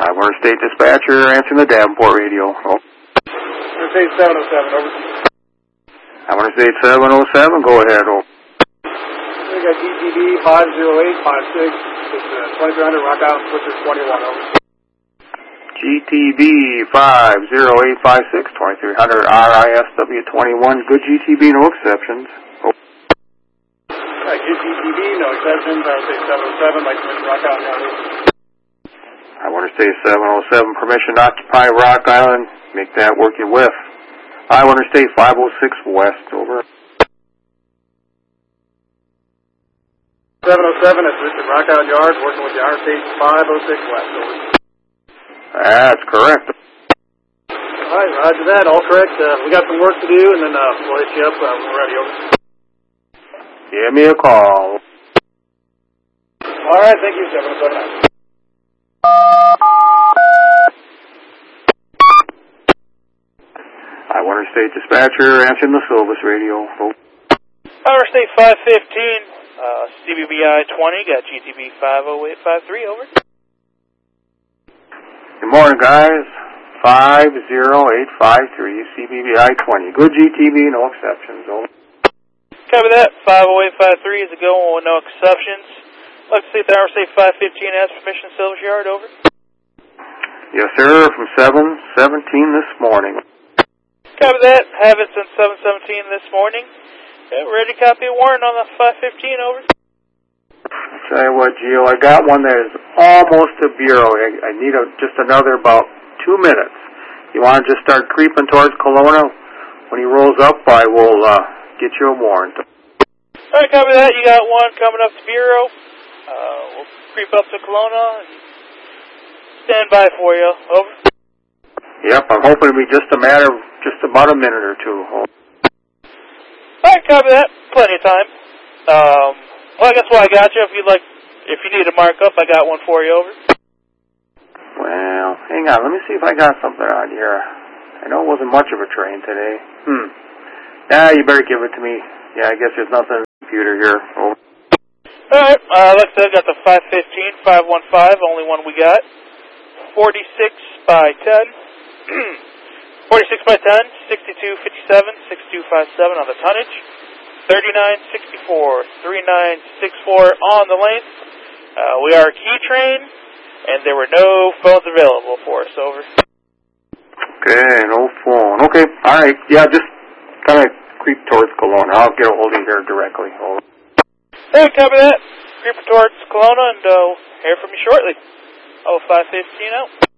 Warner State Dispatcher, answering the Davenport radio. Oh. Interstate 707, over. Warner State 707, go ahead. Oh. We got GTB 50856. It's 2300 Rock Island, Switcher 21, over. GTB 50856, 2300 RISW 21. Good GTB, no exceptions. Oh. Good GTB, no exceptions. Warner State 707, my commission Rock Island, over. Warner State 707, permission to occupy Rock Island. Make that work your whiff. Warner State 506 West, over. 707 at Richard Rock Island Yard, working with the Warner State 506 West, over. That's correct. All right, roger that, all correct. We got some work to do, and then we'll hit you up when we're ready, over. Give me a call. All right, thank you, 707. Warner State Dispatcher, answering the Silvis radio. Oh. Warner State 515, CBBI 20, got GTB 50853, over. Good morning, guys. 50853, CBBI 20. Good GTB, no exceptions, over. Copy that. 50853 is a go, no exceptions. Like to see the Warner State 515 has permission, Silvis Yard, over. Yes, sir, from 7:17 this morning. Copy that. Have it since 7:17 this morning. Yeah, ready to copy a warrant on the 515, over. I'll tell you what, Gio, I got one that is almost a bureau. I need just another about 2 minutes. You want to just start creeping towards Kelowna? When he rolls up, I will get you a warrant. All right, copy that. You got one coming up to Bureau. We'll creep up to Kelowna and stand by for you, over. Yep, I'm hoping it'll be just a matter of just about a minute or two. All right, copy that. Plenty of time. Well, I guess I got you. If you need a markup, I got one for you, over. Well, hang on. Let me see if I got something on here. I know it wasn't much of a train today. Yeah, you better give it to me. Yeah, I guess there's nothing in the computer here. Over. All right. Like I said, I got the 515, 515, only one we got. 46 by 10. 46 by 10, 6257, 6257 on the tonnage, 3964, 3964 on the length. We are a key train, and there were no phones available for us, over. Okay, no phone. Okay, all right. Yeah, just kind of creep towards Kelowna. I'll get a hold of you here directly. Over. Hey, copy that. Creep towards Kelowna, and hear from you shortly. 515 out.